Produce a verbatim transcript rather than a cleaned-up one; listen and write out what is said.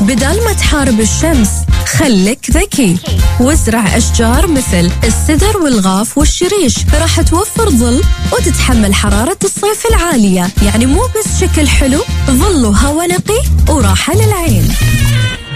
بدال ما تحارب الشمس خلك ذكي وازرع أشجار مثل السدر والغاف والشريش، راح توفر ظل وتتحمل حرارة الصيف العالية. يعني مو بس شكل حلو، ظل وهواء نقي وراحة للعين.